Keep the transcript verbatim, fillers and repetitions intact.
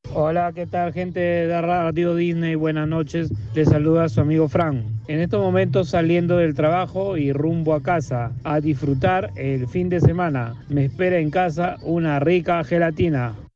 Hola, ¿qué tal, gente de Radio Disney? Buenas noches. Les saluda su amigo Fran. En estos momentos saliendo del trabajo y rumbo a casa a disfrutar el fin de semana. Me espera en casa una rica gelatina.